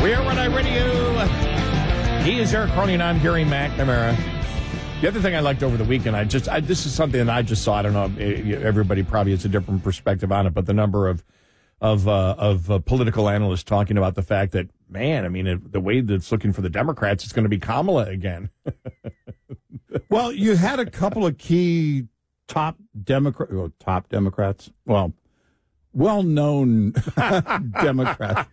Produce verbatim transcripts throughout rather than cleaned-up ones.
We are Red Eye Radio. He is Eric Carney, and I'm Gary McNamara. The other thing I liked over the weekend, I just I, this is something that I just saw. I don't know, everybody probably has a different perspective on it, but the number of of uh, of uh, political analysts talking about the fact that, man, I mean, it, the way that it's looking for the Democrats, it's going to be Kamala again. Well, you had a couple of key top Democrat, well, top Democrats, well, well-known Democrats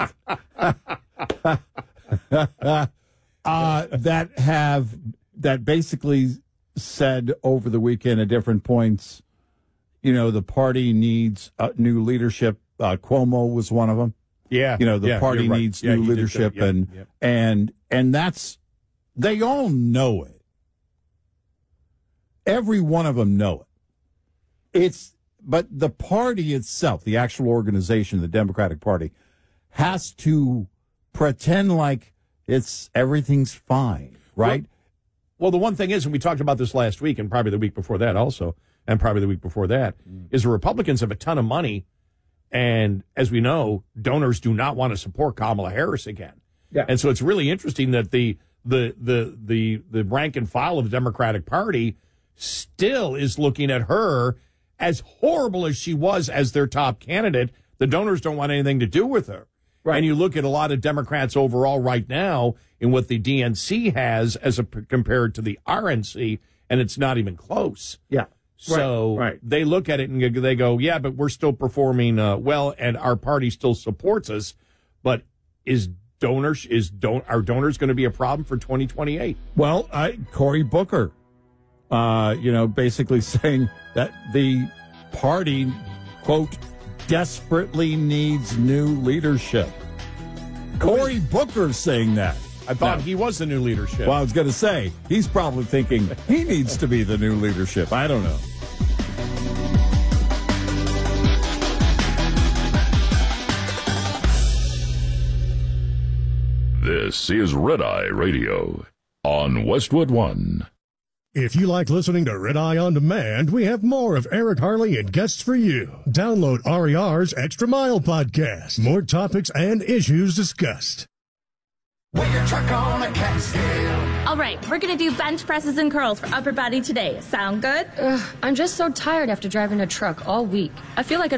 uh, that have that basically said over the weekend at different points, you know, the party needs uh, new leadership. Uh, Cuomo was one of them. Yeah, you know, the yeah, party right. needs yeah, new leadership, yeah, and yeah. and and that's they all know it. Every one of them know it. It's but the party itself, the actual organization, the Democratic Party, has to pretend like it's everything's fine, right? Well, well, the one thing is, and we talked about this last week, and probably the week before that also, and probably the week before that, mm. is the Republicans have a ton of money, and as we know, donors do not want to support Kamala Harris again. Yeah. And so it's really interesting that the the the the the rank and file of the Democratic Party still is looking at her. As horrible as she was as their top candidate, the donors don't want anything to do with her. Right. And you look at a lot of Democrats overall right now in what the D N C has as a, compared to the R N C, and it's not even close. Yeah. So right. Right. they look at it and they go, yeah, but we're still performing uh, well, and our party still supports us. But is donors is don are donors going to be a problem for twenty twenty-eight? Well, I, Cory Booker, uh, you know, basically saying that the party, quote, desperately needs new leadership. Cory Booker's saying that. I thought now, he was the new leadership. Well, I was going to say, he's probably thinking he needs to be the new leadership. I don't know. This is Red Eye Radio on Westwood One. If you like listening to Red Eye On Demand, we have more of Eric Harley and guests for you. Download R E R's Extra Mile podcast. More topics and issues discussed. With your truck on a Catskill. All right, we're going to do bench presses and curls for upper body today. Sound good? Ugh, I'm just so tired after driving a truck all week. I feel like an